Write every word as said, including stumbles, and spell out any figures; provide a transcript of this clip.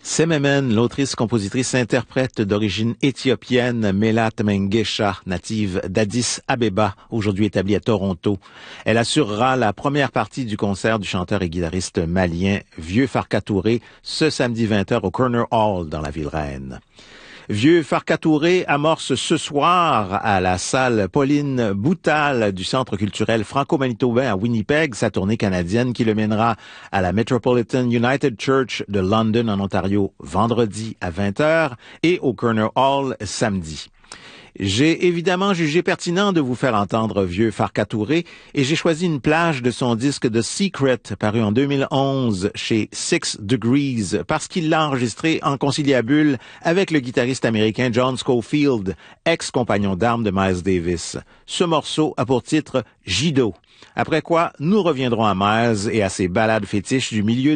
Sememen, l'autrice-compositrice-interprète d'origine éthiopienne, Melat Mengesha, native d'Addis Abeba, aujourd'hui établie à Toronto. Elle assurera la première partie du concert du chanteur et guitariste malien Vieux Farka Touré ce samedi vingt heures au Corner Hall dans la ville reine. Vieux Farka Touré amorce ce soir à la salle Pauline Boutal du Centre culturel franco-manitobain à Winnipeg sa tournée canadienne qui le mènera à la Metropolitan United Church de London en Ontario vendredi à vingt heures et au Corner Hall samedi. J'ai évidemment jugé pertinent de vous faire entendre Vieux Farka Touré et j'ai choisi une plage de son disque The Secret paru en deux mille onze chez Six Degrees parce qu'il l'a enregistré en conciliabule avec le guitariste américain John Scofield, ex-compagnon d'armes de Miles Davis. Ce morceau a pour titre Jido. Après quoi, nous reviendrons à Miles et à ses ballades fétiches du milieu